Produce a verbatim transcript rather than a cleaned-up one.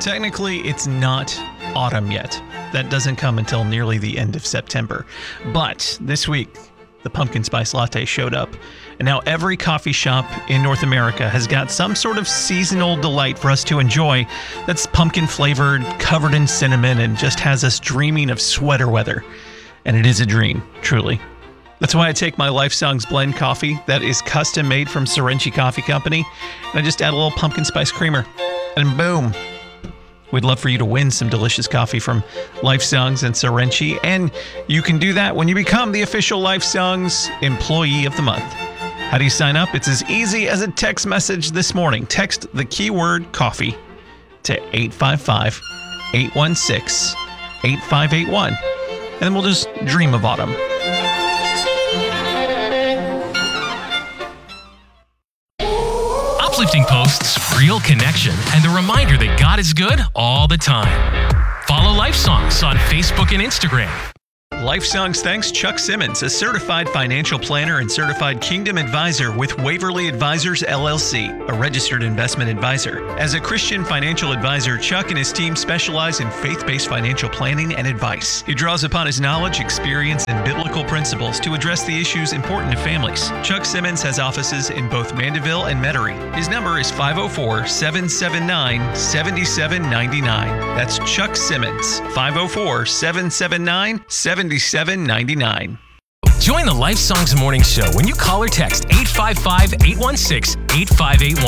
Technically, it's not autumn yet. That doesn't come until nearly the end of September. But this week, the pumpkin spice latte showed up. And now every coffee shop in North America has got some sort of seasonal delight for us to enjoy that's pumpkin flavored, covered in cinnamon, and just has us dreaming of sweater weather. And it is a dream, truly. That's why I take my Life Songs blend coffee that is custom made from Sorenchi Coffee Company, and I just add a little pumpkin spice creamer. And boom. We'd love for you to win some delicious coffee from Life Songs and Sorenchi, and you can do that when you become the official Life Songs Employee of the Month. How do you sign up? It's as easy as a text message this morning. Text the keyword coffee to eight five five, eight one six, eight five eight one, and then we'll just dream of autumn. Uplifting posts, real connection, and the reminder that God is good all the time. Follow Life Songs on Facebook and Instagram. Life Songs thanks Chuck Simmons, a certified financial planner and certified Kingdom advisor with Waverly Advisors, L L C, a registered investment advisor. As a Christian financial advisor, Chuck and his team specialize in faith-based financial planning and advice. He draws upon his knowledge, experience, and biblical principles to address the issues important to families. Chuck Simmons has offices in both Mandeville and Metairie. His number is five oh four, seven seven nine, seven seven nine nine. That's Chuck Simmons, five oh four, seven seven nine, seven seven nine nine. Join the Life Songs Morning Show when you call or text eight five five, eight one six, eight five eight one.